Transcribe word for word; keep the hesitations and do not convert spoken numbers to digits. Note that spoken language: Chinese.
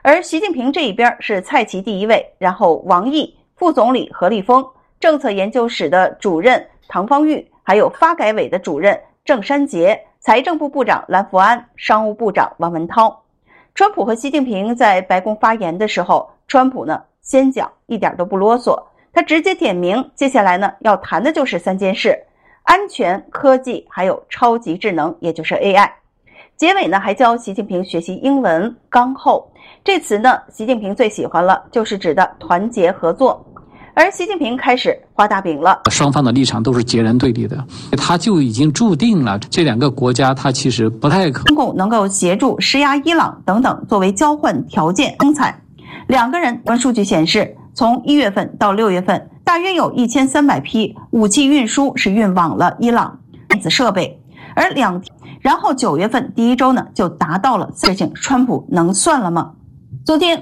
而习近平这一边是蔡奇第一位，然后王毅、副总理何立峰、政策研究室的主任唐方玉，还有发改委的主任郑山杰、财政部部长蓝福安、商务部长王文涛。川普和习近平在白宫发言的时候，川普呢先讲，一点都不啰嗦，他直接点名，接下来呢要谈的就是三件事：安全、科技，还有超级智能，也就是 A I。结尾呢还教习近平学习英文，刚厚这词呢习近平最喜欢了，就是指的团结合作。而习近平开始画大饼了， 双方的立场都是截然对立的，他就已经注定了这两个国家他其实不太可中共能够协助施压伊朗等等作为交换条件生产。两个人数据显示，从一月份到六月份，大约有一千三百批武器运输是运往了伊朗电子设备，而两然后九月份第一周呢就达到了。事情川普能算了吗？昨天